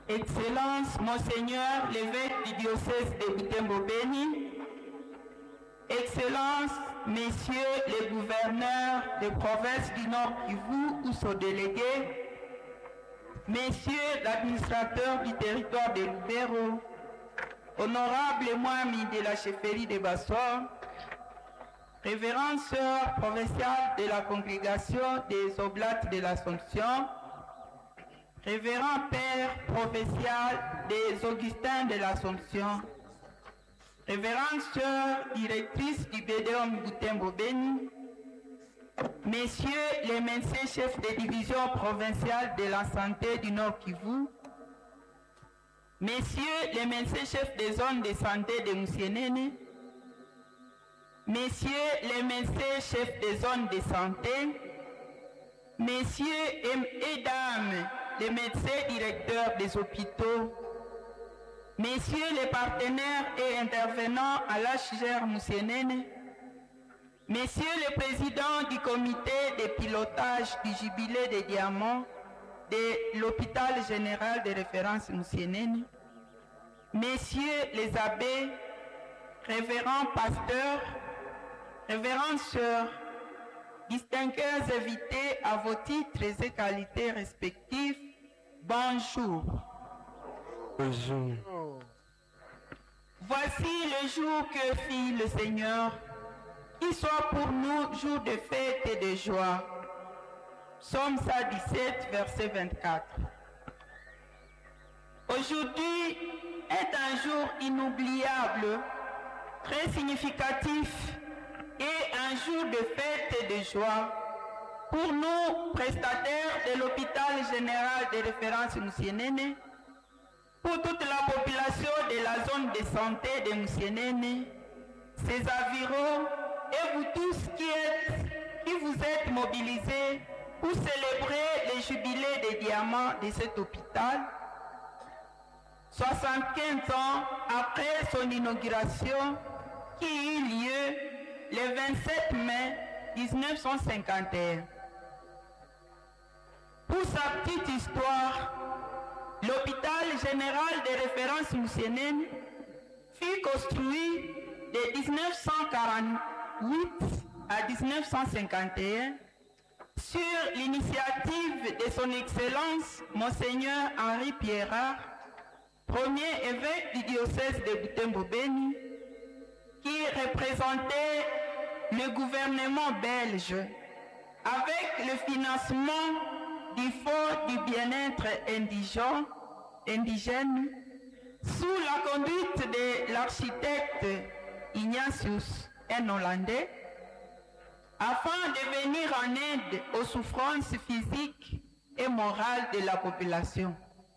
Excellence, Monseigneur l'évêque du diocèse de Butembo-Beni, Excellence, Messieurs les gouverneurs des provinces du Nord Kivu ou son délégué, Messieurs l'administrateur du territoire de Lubero, Honorable Mwami de la chefferie de Bassor, Révérende Sœur provinciale de la congrégation des Oblates de l'Assomption, Révérend Père provincial des Augustins de l'Assomption, Révérende Sœur directrice du BDOM Butembo-Beni, Messieurs les médecins chefs de division provinciale de la santé du Nord Kivu, Messieurs les médecins chefs des zones de santé de Musienene, Messieurs les médecins chefs des zones de santé, Messieurs et dames les médecins directeurs des hôpitaux, Messieurs les partenaires et intervenants à l'HGR Musienene, Messieurs les présidents du comité de pilotage du jubilé des diamants de l'hôpital général de référence Musienene, Messieurs les abbés, révérends pasteurs, révérendes sœurs, distingués invités à vos titres et qualités respectifs, bonjour. Bonjour. Voici le jour que fit le Seigneur, qu'il soit pour nous jour de fête et de joie. Psaume 117, verset 24. Aujourd'hui est un jour inoubliable, très significatif et un jour de fête et de joie pour nous, prestataires de l'hôpital général de référence Musienene, pour toute la population de la zone de santé de Musienene, ses environs et vous tous qui vous êtes mobilisés pour célébrer le jubilé des diamants de cet hôpital, 75 ans après son inauguration qui eut lieu le 27 mai 1951. Pour sa petite histoire, l'hôpital général de référence Musienene fut construit de 1948 à 1951 sur l'initiative de son Excellence Monseigneur Henri Pierrat, premier évêque du diocèse de Butembo-Beni, qui représentait le gouvernement belge avec le financement du Fonds du bien-être indigène sous la conduite de l'architecte Ignatius, un Hollandais, afin de venir en aide aux souffrances physiques et morales de la population.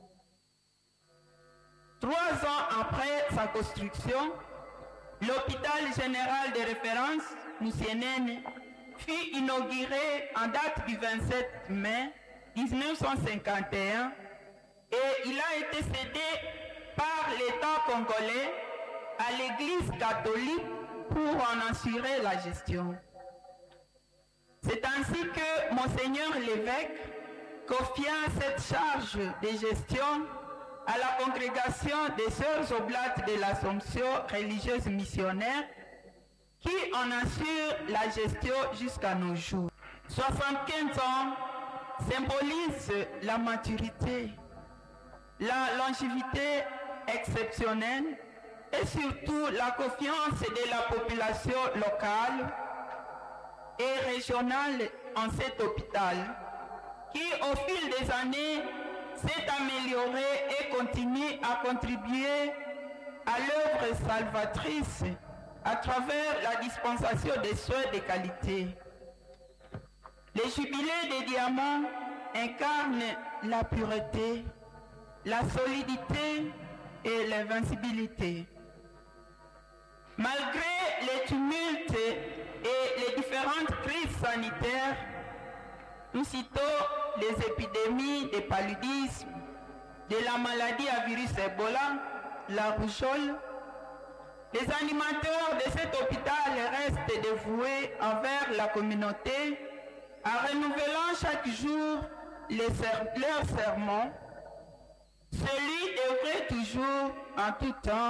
3 ans après sa construction, l'hôpital général de référence Musienene fut inauguré en date du 27 mai 1951 et il a été cédé par l'État congolais à l'Église catholique pour en assurer la gestion. C'est ainsi que Monseigneur l'évêque confia cette charge de gestion à la congrégation des Sœurs Oblates de l'Assomption religieuse missionnaire qui en assure la gestion jusqu'à nos jours. 75 ans symbolisent la maturité, la longévité exceptionnelle et surtout la confiance de la population locale et régionale en cet hôpital qui au fil des années s'est amélioré et continue à contribuer à l'œuvre salvatrice à travers la dispensation des soins de qualité. Le jubilé des diamants incarne la pureté, la solidité et l'invincibilité. Malgré les tumultes et les différentes crises sanitaires, nous citons les épidémies de paludisme, de la maladie à virus Ebola, la rougeole. Les animateurs de cet hôpital restent dévoués envers la communauté en renouvelant chaque jour leur serment, celui toujours, en tout temps.